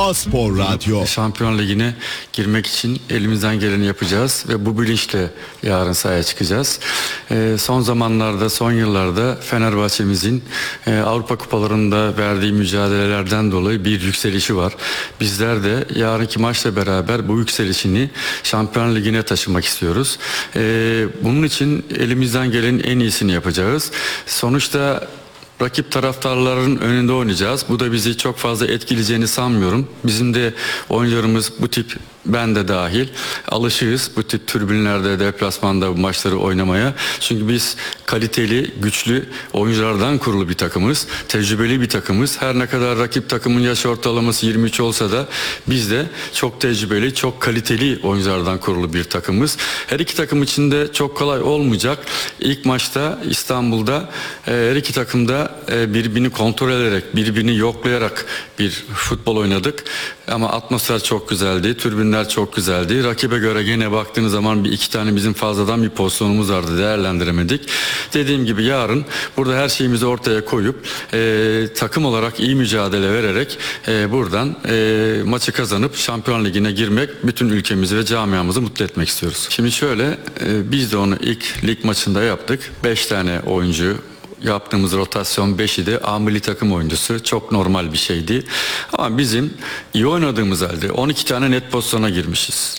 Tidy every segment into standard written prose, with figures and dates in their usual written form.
A-Spor Radyo. Şampiyon Ligi'ne girmek için elimizden geleni yapacağız ve bu bilinçle yarın sahaya çıkacağız. Son zamanlarda, son yıllarda Fenerbahçe'mizin Avrupa Kupalarında verdiği mücadelelerden dolayı bir yükselişi var. Bizler de yarınki maçla beraber bu yükselişini Şampiyon Ligi'ne taşımak istiyoruz. Bunun için elimizden gelenin en iyisini yapacağız. Sonuçta rakip taraftarların önünde oynayacağız. Bu da bizi çok fazla etkileyeceğini sanmıyorum. Bizim de oyuncularımız bu tip, ben de dahil, alışığız bu tip tribünlerde, deplasmanda bu maçları oynamaya. Çünkü biz kaliteli, güçlü oyunculardan kurulu bir takımız. Tecrübeli bir takımız. Her ne kadar rakip takımın yaş ortalaması 23 olsa da biz de çok tecrübeli, çok kaliteli oyunculardan kurulu bir takımız. Her iki takım için de çok kolay olmayacak. İlk maçta İstanbul'da her iki takım da birbirini kontrol ederek, birbirini yoklayarak bir futbol oynadık. Ama atmosfer çok güzeldi, tribünler çok güzeldi. Rakibe göre gene baktığınız zaman bir iki tane bizim fazladan bir pozisyonumuz vardı, değerlendiremedik. Dediğim gibi yarın burada her şeyimizi ortaya koyup takım olarak iyi mücadele vererek buradan maçı kazanıp Şampiyon Ligi'ne girmek, bütün ülkemizi ve camiamızı mutlu etmek istiyoruz. Şimdi şöyle, biz de onu ilk lig maçında yaptık. 5 tane oyuncu. Yaptığımız rotasyon 5'i de A milli takım oyuncusu. Çok normal bir şeydi. Ama bizim iyi oynadığımız halde 12 tane net pozisyona girmişiz.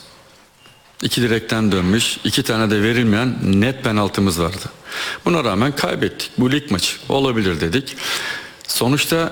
2 direkten dönmüş, 2 tane de verilmeyen net penaltımız vardı. Buna rağmen kaybettik. Bu lig maçı olabilir dedik. Sonuçta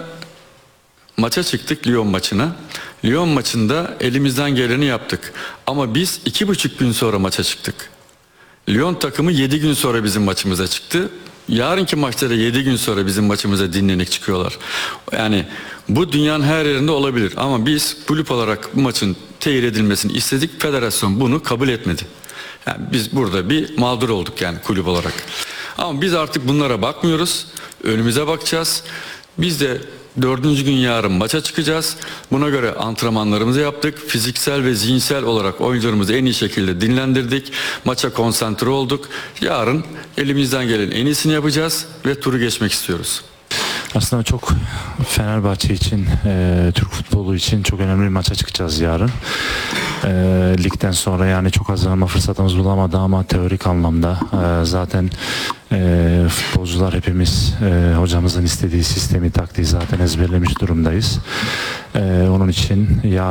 maça çıktık, Lyon maçına. Lyon maçında elimizden geleni yaptık. Ama biz 2,5 gün sonra maça çıktık. Lyon takımı 7 gün sonra bizim maçımıza çıktı. Yarınki maçta da 7 gün sonra bizim maçımıza dinlenek çıkıyorlar. Yani bu dünyanın her yerinde olabilir. Ama biz kulüp olarak bu maçın tehir edilmesini istedik. Federasyon bunu kabul etmedi. Yani biz burada bir mağdur olduk yani kulüp olarak. Ama biz artık bunlara bakmıyoruz. Önümüze bakacağız. Biz de 4. gün yarın maça çıkacağız. Buna göre antrenmanlarımızı yaptık. Fiziksel ve zihinsel olarak oyuncularımızı en iyi şekilde dinlendirdik. Maça konsantre olduk. Yarın elimizden gelen en iyisini yapacağız ve turu geçmek istiyoruz. Aslında çok Fenerbahçe için, Türk futbolu için çok önemli bir maça çıkacağız yarın. Ligden sonra yani çok hazırlanma fırsatımız bulamadı ama teorik anlamda zaten futbolcular hepimiz hocamızın istediği sistemi, taktiği zaten ezberlemiş durumdayız. Onun için yarın